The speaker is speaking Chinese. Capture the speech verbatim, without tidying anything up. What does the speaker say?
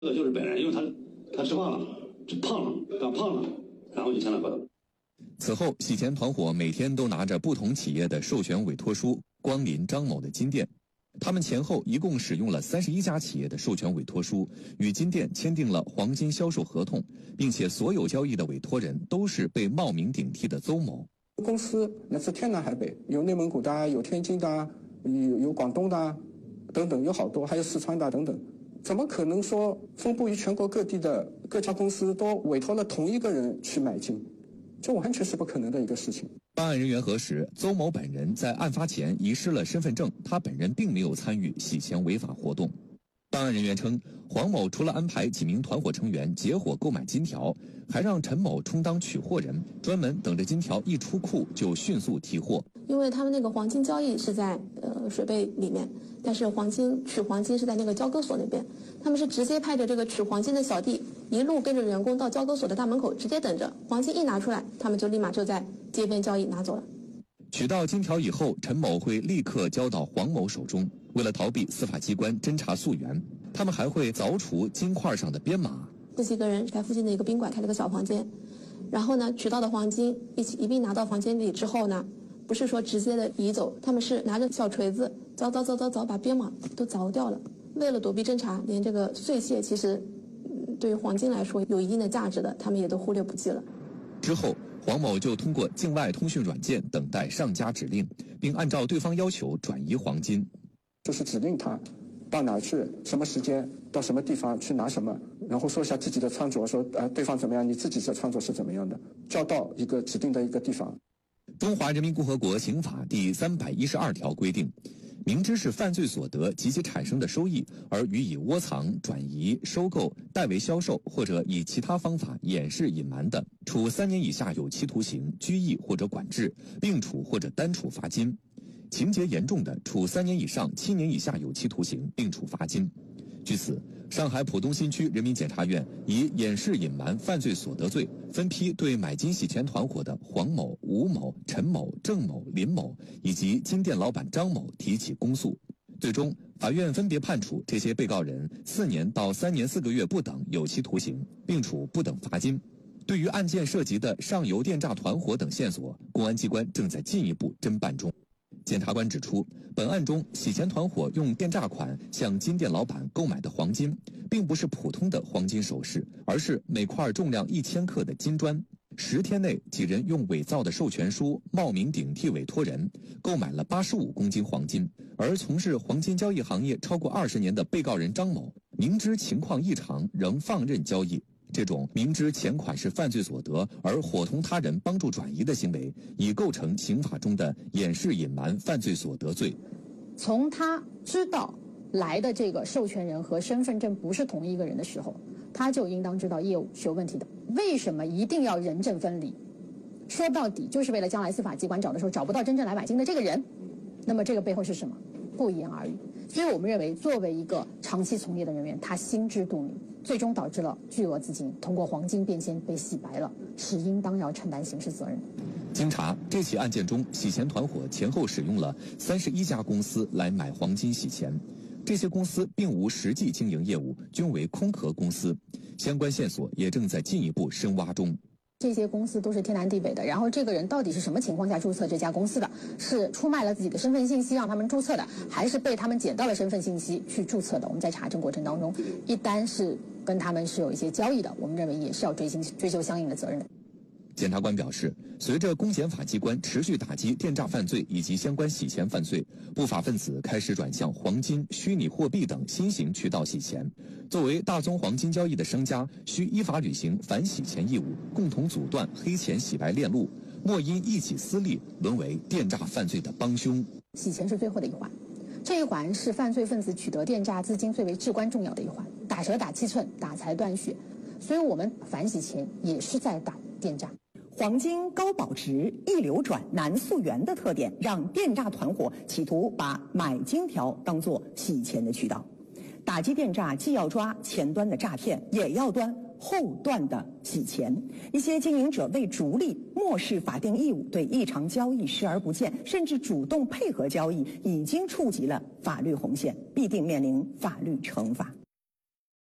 这个就是本人，因为他他吃胖了，吃胖了，长胖了，然后就签了合同。 此后，洗钱团伙每天都拿着不同企业的授权委托书光临张某的金店。他们前后一共使用了三十一家企业的授权委托书，与金店签订了黄金销售合同，并且所有交易的委托人都是被冒名顶替的邹某。 公司来自天南海北，有内蒙古的，有天津的，有有广东的，等等，有好多，还有四川的等等。怎么可能说分布于全国各地的各家公司都委托了同一个人去买金？这完全是不可能的一个事情。 办案人员核实，邹某本人在案发前遗失了身份证，他本人并没有参与洗钱违法活动。办案人员称，黄某除了安排几名团伙成员结伙购买金条，还让陈某充当取货人，专门等着金条一出库就迅速提货。 因为他们那个黄金交易是在呃水贝里面，但是黄金取黄金是在那个交割所那边，他们是直接派着这个取黄金的小弟一路跟着员工到交割所的大门口，直接等着黄金一拿出来，他们就立马就在街边交易拿走了。 取到金条以后，陈某会立刻交到黄某手中。为了逃避司法机关侦查溯源，他们还会凿除金块上的编码。 这几个人在附近的一个宾馆开了个小房间，然后呢，取到的黄金一起一并拿到房间里之后呢，不是说直接的移走，他们是拿着小锤子凿凿凿凿凿，把编码都凿掉了。为了躲避侦查，连这个碎屑其实对于黄金来说有一定的价值的，他们也都忽略不计了。 之后，黄某就通过境外通讯软件等待上家指令，并按照对方要求转移黄金。 就是指令他到哪儿去，什么时间到什么地方去拿什么，然后说一下自己的穿着，说呃对方怎么样，你自己的穿着是怎么样的，交到一个指定的一个地方。 中华人民共和国刑法第三百一十二条规定，明知是犯罪所得及其产生的收益而予以窝藏、转移、收购、代为销售或者以其他方法掩饰隐瞒的，处三年以下有期徒刑、拘役或者管制，并处或者单处罚金；情节严重的，处三年以上七年以下有期徒刑，并处罚金。据此，上海浦东新区人民检察院以掩饰隐瞒犯罪所得罪，分批对买金洗钱团伙的黄某、吴某、陈某、郑某、林某以及金店老板张某提起公诉。最终，法院分别判处这些被告人四年到三年四个月不等有期徒刑，并处不等罚金。对于案件涉及的上游电诈团伙等线索，公安机关正在进一步侦办中。检察官指出，本案中洗钱团伙用电诈款向金店老板购买的黄金，并不是普通的黄金首饰，而是每块重量一千克的金砖。十天内，几人用伪造的授权书冒名顶替委托人，购买了八十五公斤黄金。而从事黄金交易行业超过二十年的被告人张某，明知情况异常，仍放任交易。这种明知钱款是犯罪所得而伙同他人帮助转移的行为，已构成刑法中的掩饰隐瞒犯罪所得罪。 从他知道来的这个授权人和身份证不是同一个人的时候，他就应当知道业务是有问题的。为什么一定要人证分离？说到底就是为了将来司法机关找的时候找不到真正来买金的这个人。那么这个背后是什么？不言而喻。所以我们认为，作为一个长期从业的人员，他心知肚明，最终导致了巨额资金通过黄金变现被洗白了，是应当要承担刑事责任。 经查，这起案件中，洗钱团伙前后使用了三十一家公司来买黄金洗钱，这些公司并无实际经营业务，均为空壳公司，相关线索也正在进一步深挖中。 这些公司都是天南地北的，然后这个人到底是什么情况下注册这家公司的？是出卖了自己的身份信息让他们注册的，还是被他们捡到了身份信息去注册的？我们在查证过程当中，一旦是跟他们是有一些交易的，我们认为也是要追究追究相应的责任的。 检察官表示，随着公检法机关持续打击电诈犯罪以及相关洗钱犯罪，不法分子开始转向黄金、虚拟货币等新型渠道洗钱。作为大宗黄金交易的商家，需依法履行反洗钱义务，共同阻断黑钱洗白链路，莫因一己私利沦为电诈犯罪的帮凶。 洗钱是最后的一环，这一环是犯罪分子取得电诈资金最为至关重要的一环，打蛇打七寸，打财断血。所以我们反洗钱也是在打电诈。 黄金高保值、易流转、难溯源的特点，让电诈团伙企图把买金条当作洗钱的渠道。打击电诈既要抓前端的诈骗，也要端后段的洗钱。一些经营者为逐利，漠视法定义务，对异常交易视而不见，甚至主动配合交易，已经触及了法律红线，必定面临法律惩罚。